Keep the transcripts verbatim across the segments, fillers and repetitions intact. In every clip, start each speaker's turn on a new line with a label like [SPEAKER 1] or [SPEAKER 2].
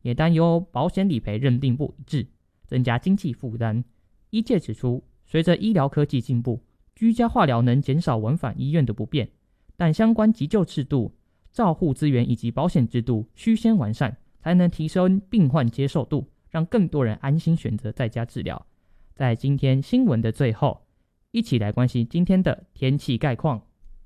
[SPEAKER 1] 也担忧保险理赔认定不一致，增加经济负担。医界指出，随着医疗科技进步，居家化疗能减少往返医院的不便，但相关急救制度、照护资源以及保险制度需先完善，才能提升病患接受度，让更多人安心选择在家治疗。在今天新闻的最后，一起来关心今天的天气概况。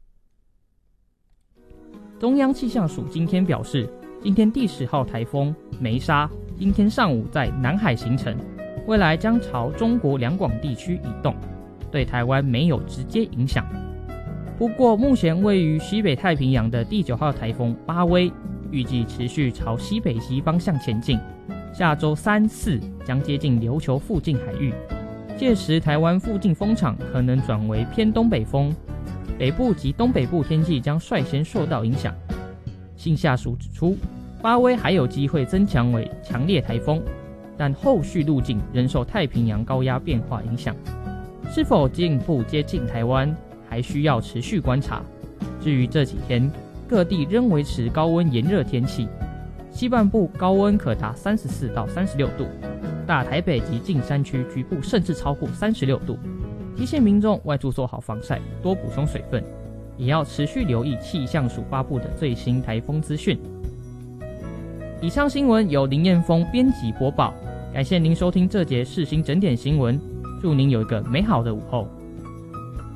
[SPEAKER 1] 中央气象署今天表示，今天第十号台风梅沙今天上午在南海形成，未来将朝中国两广地区移动，对台湾没有直接影响。不过目前位于西北太平洋的第九号台风巴威预计持续朝西北西方向前进，下周三四将接近琉球附近海域，届时台湾附近风场可能转为偏东北风，北部及东北部天气将率先受到影响。信下署指出，巴威还有机会增强为强烈台风，但后续路径仍受太平洋高压变化影响，是否进一步接近台湾还需要持续观察。至于这几天各地仍维持高温炎热天气，西半部高温可达三十四到三十六度，大台北及近山区局部甚至超过三十六度。提醒民众外出做好防晒，多补充水分，也要持续留意气象署发布的最新台风资讯。以上新闻由林彦峰编辑播报，感谢您收听这节世新整点新闻，祝您有一个美好的午后。